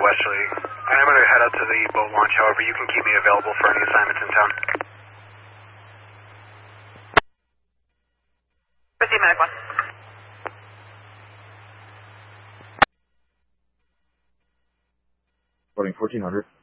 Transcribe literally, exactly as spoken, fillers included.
Westerly. I am going to head out to the boat launch, however, you can keep me available for any assignments in town. Proceed, Medic one. Reporting fourteen hundred.